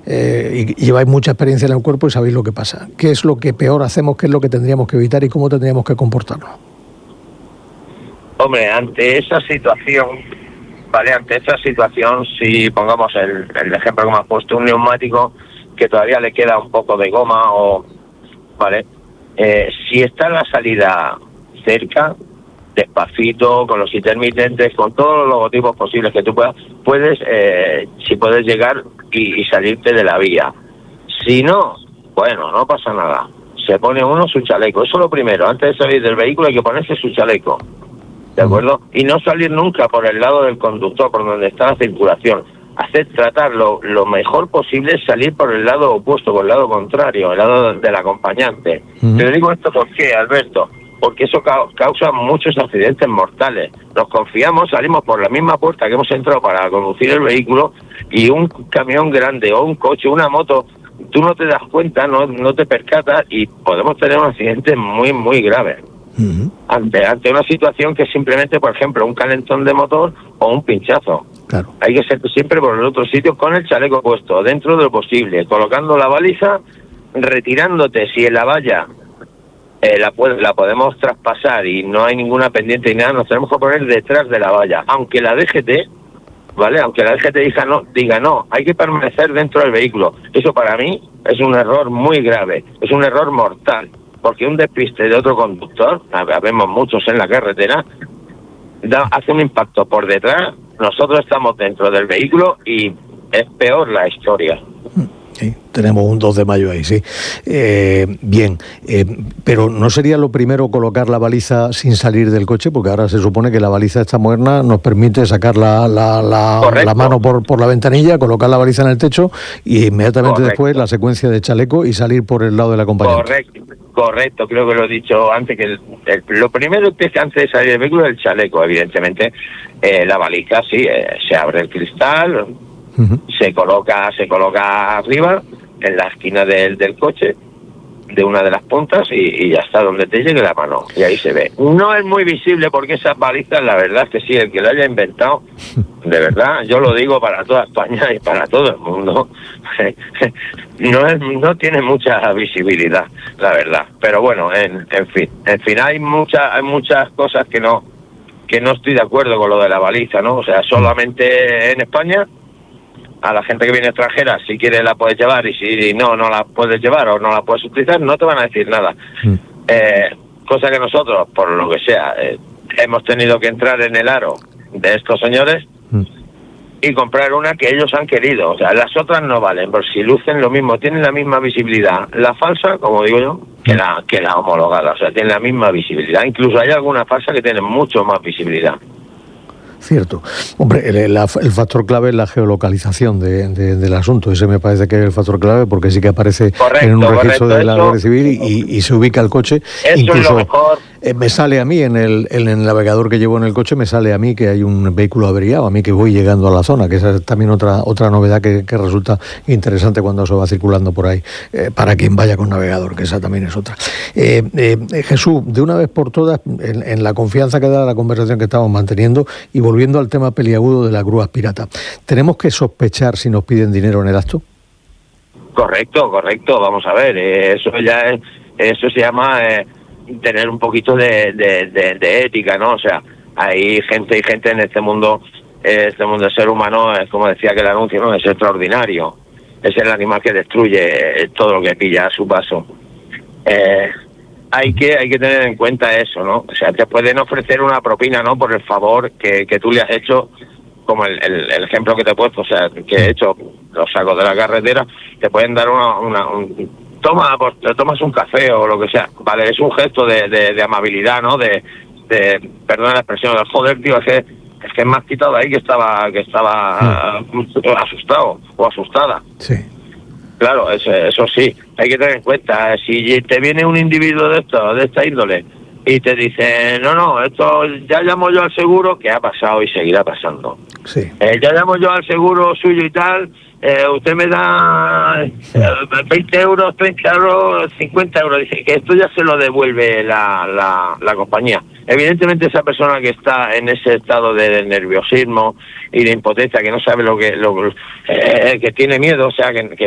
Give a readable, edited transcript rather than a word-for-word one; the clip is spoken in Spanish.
y lleváis mucha experiencia en el cuerpo y sabéis lo que pasa. ¿Qué es lo que peor hacemos? ¿Qué es lo que tendríamos que evitar y cómo tendríamos que comportarnos? Hombre, ante esa situación, si pongamos el ejemplo que me has puesto, un neumático que todavía le queda un poco de goma ¿vale? Si está la salida cerca, despacito, con los intermitentes, con todos los logotipos posibles que tú puedes llegar y salirte de la vía. Si no, bueno, no pasa nada. Se pone uno su chaleco. Eso es lo primero. Antes de salir del vehículo hay que ponerse su chaleco. ¿De acuerdo? Y no salir nunca por el lado del conductor, por donde está la circulación. Tratar lo mejor posible es salir por el lado opuesto, por el lado contrario, el lado del acompañante. Te digo esto ¿por qué, Alberto? Porque eso causa muchos accidentes mortales. Nos confiamos, salimos por la misma puerta que hemos entrado para conducir el vehículo y un camión grande o un coche, una moto, tú no te das cuenta, no te percatas y podemos tener un accidente muy, muy grave. Ante una situación que es simplemente, por ejemplo, un calentón de motor o un pinchazo. Claro. Hay que ser siempre por el otro sitio con el chaleco puesto, dentro de lo posible, colocando la baliza, retirándote si en la valla la podemos traspasar y no hay ninguna pendiente ni nada, nos tenemos que poner detrás de la valla, aunque la DGT, ¿vale? Aunque la DGT diga no, hay que permanecer dentro del vehículo. Eso para mí es un error muy grave, es un error mortal, porque un despiste de otro conductor, vemos muchos en la carretera, hace un impacto por detrás, nosotros estamos dentro del vehículo y es peor la historia. Sí, tenemos un 2 de mayo ahí, sí. Bien, pero ¿no sería lo primero colocar la baliza sin salir del coche? Porque ahora se supone que la baliza esta moderna nos permite sacar la mano por la ventanilla, colocar la baliza en el techo y inmediatamente después la secuencia de chaleco y salir por el lado del acompañante. Correcto, creo que lo he dicho antes, que lo primero que antes de salir del vehículo es el chaleco, evidentemente. La baliza, sí, se abre el cristal, se coloca arriba, en la esquina del coche, de una de las puntas, y ya está, donde te llegue la mano, y ahí se ve. No es muy visible porque esas balizas, la verdad es que sí, el que lo haya inventado, de verdad, yo lo digo para toda España y para todo el mundo, no tiene mucha visibilidad, la verdad. Pero bueno, en fin, hay muchas cosas que no estoy de acuerdo con lo de la baliza, ¿no? O sea, solamente en España, a la gente que viene extranjera, si quiere la puedes llevar, y si no la puedes llevar o no la puedes utilizar, no te van a decir nada. Cosa que nosotros, por lo que sea, hemos tenido que entrar en el aro de estos señores y comprar una que ellos han querido. O sea, las otras no valen, por si lucen lo mismo, tienen la misma visibilidad. La falsa, como digo yo, que la homologada, o sea, tienen la misma visibilidad. Incluso hay alguna falsa que tiene mucho más visibilidad. Cierto. Hombre, el factor clave es la geolocalización del asunto. Ese me parece que es el factor clave, porque sí que aparece en un registro de la Guardia Civil y se ubica el coche. Eso incluso es lo mejor. Me sale a mí, en el navegador que llevo en el coche, me sale a mí que hay un vehículo averiado, a mí que voy llegando a la zona, que esa es también otra novedad que resulta interesante cuando se va circulando por ahí, para quien vaya con navegador, que esa también es otra. Jesús, de una vez por todas, en la confianza que da la conversación que estamos manteniendo, y volviendo al tema peliagudo de las grúas piratas, ¿tenemos que sospechar si nos piden dinero en el acto? Correcto, vamos a ver, eso se llama tener un poquito de ética, ¿no? O sea, hay gente en este mundo del ser humano, es como decía que el anuncio, ¿no? Es extraordinario, es el animal que destruye todo lo que pilla a su paso. Hay que tener en cuenta eso, ¿no? O sea, te pueden ofrecer una propina, ¿no? Por el favor que tú le has hecho, como el ejemplo que te he puesto, o sea, que he hecho los sacos de la carretera, te pueden dar pues te tomas un café o lo que sea, vale, es un gesto de amabilidad, ¿no? Perdona la expresión, del joder, tío, es que me has quitado ahí que estaba asustado o asustada. Sí. Claro, eso sí, hay que tener en cuenta, si te viene un individuo de esta índole y te dice, no, esto ya llamo yo al seguro, que ha pasado y seguirá pasando. Sí. Ya llamo yo al seguro suyo y tal, usted me da 20 euros, 30 euros, 50 euros, dice que esto ya se lo devuelve la compañía. Evidentemente esa persona que está en ese estado de nerviosismo y de impotencia, que no sabe que tiene miedo, o sea, que